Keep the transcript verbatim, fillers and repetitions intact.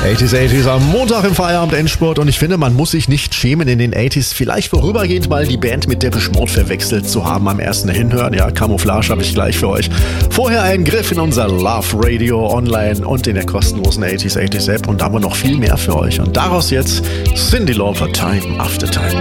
achtziger, achtziger am Montag im Feierabend Endspurt und ich finde, man muss sich nicht schämen, in den achtziger vielleicht vorübergehend mal die Band mit Depeche Mode verwechselt zu haben am ersten Hinhören. Ja, Camouflage habe ich gleich für euch. Vorher ein Griff in unser Love Radio online und in der kostenlosen achtziger, achtziger App und da haben wir noch viel mehr für euch. Und daraus jetzt Cyndi Lauper, Time After Time.